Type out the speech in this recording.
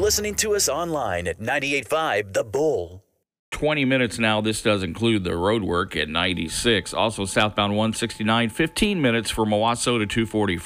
listening to us online at 98.5 The Bull. 20 minutes now. This does include the road work at 96. Also southbound 169, 15 minutes from Owasso to 245.